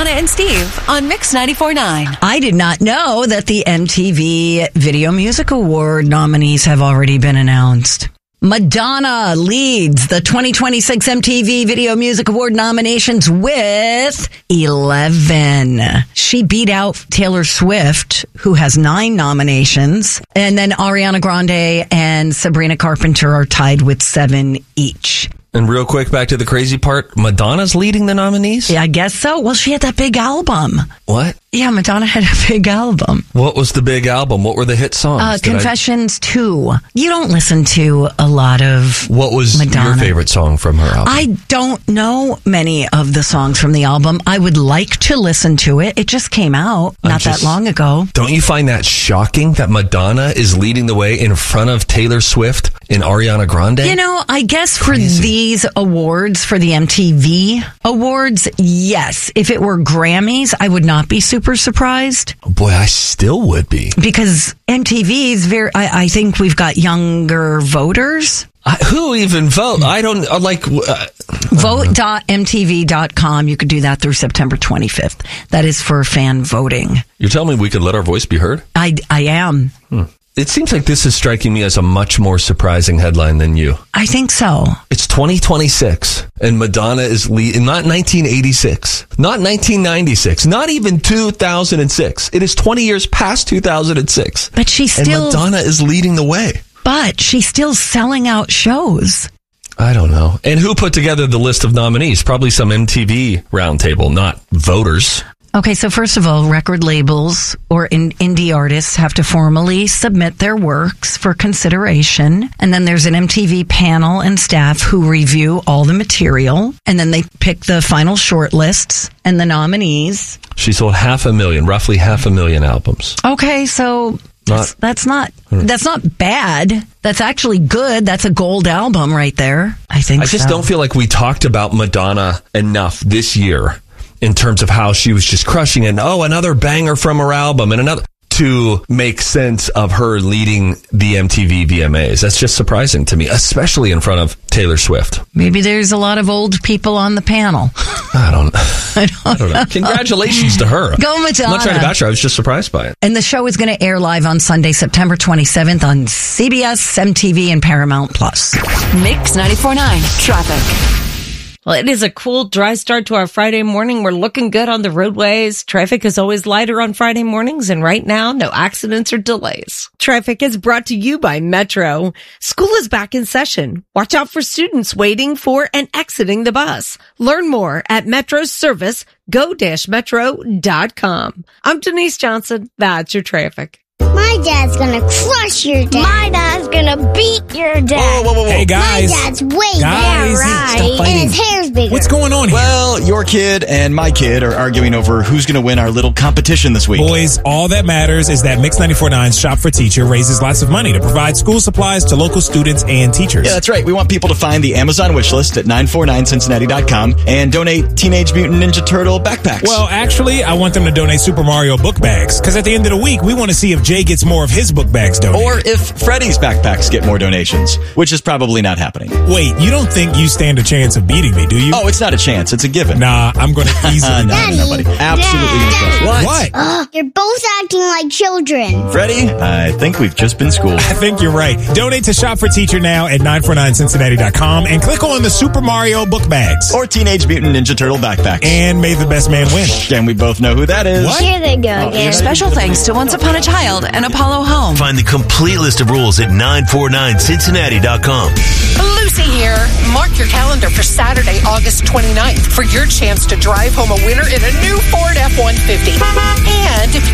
Donna and Steve on Mix 94.9. I did not know that the MTV Video Music Award nominees have already been announced. Madonna leads the 2026 MTV Video Music Award nominations with 11. She beat out Taylor Swift, who has 9 nominations. And then Ariana Grande and Sabrina Carpenter are tied with 7 each. And real quick, back to the crazy part. Madonna's leading the nominees? Yeah, I guess so. Well, she had that big album. What? Yeah, Madonna had a big album. What was the big album? What were the hit songs? Confessions 2. You don't listen to a lot of What was Madonna. your favorite song from her album? I don't know many of the songs from the album. I would like to listen to it. It just came out not that long ago. Don't you find that shocking that Madonna is leading the way in front of Taylor Swift and Ariana Grande? You know, I guess for these awards, for the MTV Awards, yes. If it were Grammys, I would not be super surprised. Boy, I still would be. Because MTV is I think we've got younger voters. Who even vote? I don't Vote.mtv.com. You could do that through September 25th. That is for fan voting. You're telling me we could let our voice be heard? I am. It seems like this is striking me as a much more surprising headline than you. I think so. It's 2026, and Madonna is leading, not 1986, not 1996, not even 2006. It is 20 years past 2006. But she's still... And Madonna is leading the way. But she's still selling out shows. I don't know. And who put together the list of nominees? Probably some MTV roundtable, not voters. Okay, so first of all, record labels or indie artists have to formally submit their works for consideration. And then there's an MTV panel and staff who review all the material. And then they pick the final shortlists and the nominees. She sold roughly 500,000 albums. Okay, so that's not bad. That's actually good. That's a gold album right there. I just don't feel like we talked about Madonna enough this year in terms of how she was just crushing it. Oh, another banger from her album and another, to make sense of her leading the MTV VMAs. That's just surprising to me, especially in front of Taylor Swift. Maybe there's a lot of old people on the panel. I don't know. Congratulations to her. Go Madonna. I'm not trying to bash her. I was just surprised by it. And the show is going to air live on Sunday, September 27th on CBS, MTV, and Paramount+. Mix 94.9 Traffic. Well, it is a cool, dry start to our Friday morning. We're looking good on the roadways. Traffic is always lighter on Friday mornings, and right now, no accidents or delays. Traffic is brought to you by Metro. School is back in session. Watch out for students waiting for and exiting the bus. Learn more at Metro's service, go-metro.com. I'm Denise Johnson. That's your traffic. My dad's gonna crush your dad. My dad's gonna beat your dad. Whoa. Hey, guys. My dad's way guys, right, and his hair's bigger. What's going on here? Well, your kid and my kid are arguing over who's going to win our little competition this week. Boys, all that matters is that Mix 94.9's Shop for Teacher raises lots of money to provide school supplies to local students and teachers. Yeah, that's right. We want people to find the Amazon wish list at 949cincinnati.com and donate Teenage Mutant Ninja Turtle backpacks. Well, actually, I want them to donate Super Mario book bags, because at the end of the week, we want to see if Jay gets more of his book bags donated. Or if Freddy's backpacks get more donations, which is probably not happening. Wait, you don't think you stand a chance of beating me, do you? Oh, it's not a chance. It's a given. Nah, I'm going to easily Daddy, no, buddy. Absolutely no trust. What? You're both acting like children. Freddy, I think we've just been schooled. I think you're right. Donate to Shop for Teacher now at 949cincinnati.com and click on the Super Mario book bags. Or Teenage Mutant Ninja Turtle backpacks. And may the best man win. And we both know who that is. What? Here they go again. Special thanks to Once Upon a Child and Apollo Home. Find the complete list of rules at 949cincinnati.com. Lucy here. Mark your calendar for Saturday, August 29th for your chance to drive home a winner in a new Ford F-150. And if